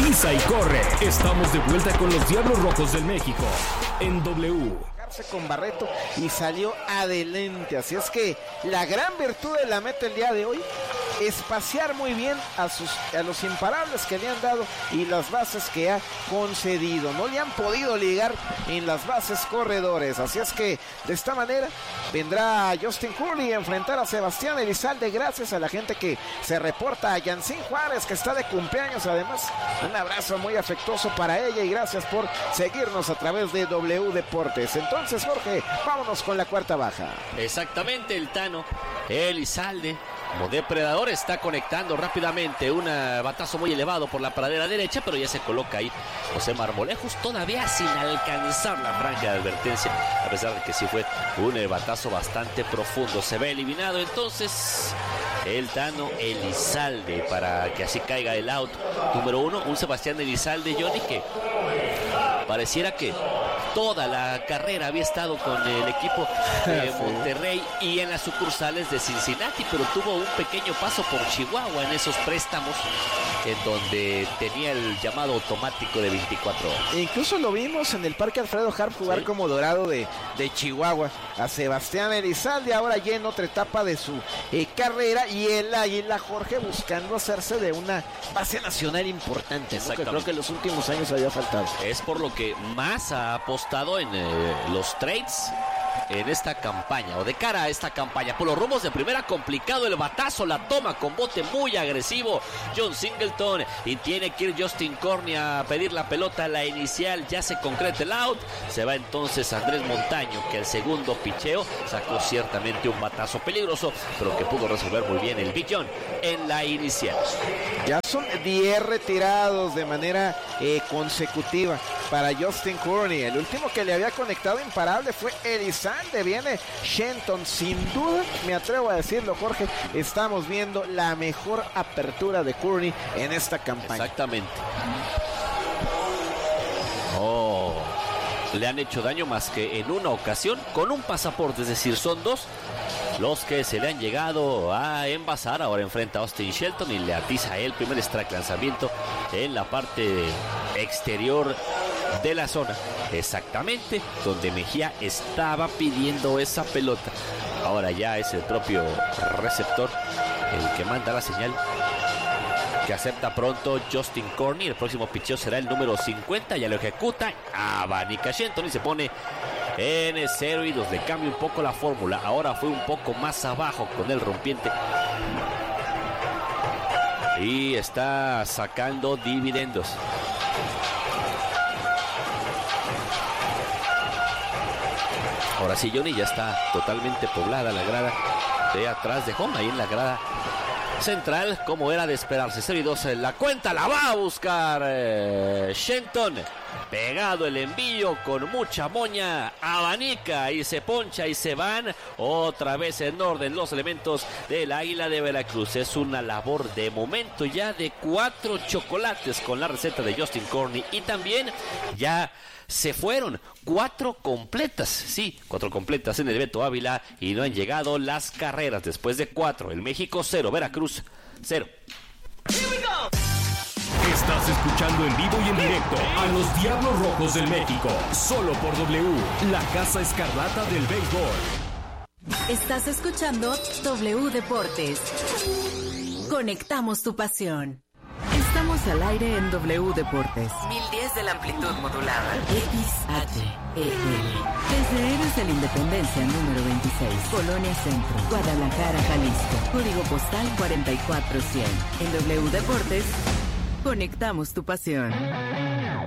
pisa y corre. Estamos de vuelta con los Diablos Rojos del México en W. Con Barreto y salió adelante. Así es que la gran virtud de la meta el día de hoy es pasear muy bien a los imparables que le han dado y las bases que ha concedido. No le han podido ligar en las bases corredores. Así es que de esta manera vendrá Justin Courney a enfrentar a Sebastián Elizalde. Gracias a la gente que se reporta, a Yancín Juárez, que está de cumpleaños. Además, un abrazo muy afectuoso para ella y gracias por seguirnos a través de W Deportes. Entonces, Jorge, vámonos con la cuarta baja. Exactamente, el Tano Elizalde, como depredador, está conectando rápidamente un batazo muy elevado por la pradera derecha, pero ya se coloca ahí José Marmolejos, todavía sin alcanzar la franja de advertencia, a pesar de que sí fue un batazo bastante profundo. Se ve eliminado entonces el Tano Elizalde para que así caiga el out número 1. Un Sebastián Elizalde, Johnny, que pareciera que toda la carrera había estado con el equipo de Monterrey y en las sucursales de Cincinnati, pero tuvo un pequeño paso por Chihuahua en esos préstamos, en donde tenía el llamado automático de 24 horas. E incluso lo vimos en el Parque Alfredo Harp jugar como Dorado de Chihuahua. A Sebastián Elizalde ahora ya en otra etapa de su carrera, y el Águila, Jorge, buscando hacerse de una base nacional importante, ¿no? Que creo que en los últimos años había faltado. Es por lo que más ha apostado en los trades en esta campaña, o de cara a esta campaña. Por los rumbos de primera, complicado el batazo, la toma con bote muy agresivo John Singleton, y tiene que ir Justin Courney a pedir la pelota. La inicial ya se concreta el out. Se va entonces Andrés Montaño, que el segundo picheo sacó ciertamente un batazo peligroso, pero que pudo resolver muy bien el Big John en la inicial. Ya son 10 retirados de manera consecutiva para Justin Courney. El último que le había conectado imparable fue Elizalde. Viene Shenton, sin duda, me atrevo a decirlo, Jorge, estamos viendo la mejor apertura de Courney en esta campaña. Exactamente. Le han hecho daño más que en una ocasión con un pasaporte, es decir, son dos los que se le han llegado a envasar. Ahora enfrenta a Austin Shelton y le atiza el primer strike, lanzamiento en la parte exterior de la zona, exactamente donde Mejía estaba pidiendo esa pelota. Ahora ya es el propio receptor el que manda la señal, que acepta pronto Justin Courney. El próximo picheo será el número 50, ya lo ejecuta, abanica Shenton y se pone en 0-2. Le cambia un poco la fórmula, ahora fue un poco más abajo con el rompiente y está sacando dividendos. Ahora sí, Johnny, ya está totalmente poblada la grada de atrás de home, ahí en la grada central, como era de esperarse. 0-2 en la cuenta, la va a buscar Shenton. Pegado el envío con mucha moña, abanica y se poncha y se van otra vez en orden los elementos del Águila de Veracruz. Es una labor de momento ya de 4 chocolates con la receta de Justin Courney, y también ya se fueron 4 completas, sí, 4 completas en el Beto Ávila, y no han llegado las carreras. Después de 4, el México 0, Veracruz 0. Estás escuchando en vivo y en directo a los Diablos Rojos del México, solo por W, la Casa Escarlata del Béisbol. Estás escuchando W Deportes. Conectamos tu pasión. Estamos al aire en W Deportes. 1010 de la amplitud modulada. XHEL. Desde Héroes de la Independencia número 26, Colonia Centro, Guadalajara, Jalisco. Código postal 44100. En W Deportes, conectamos tu pasión.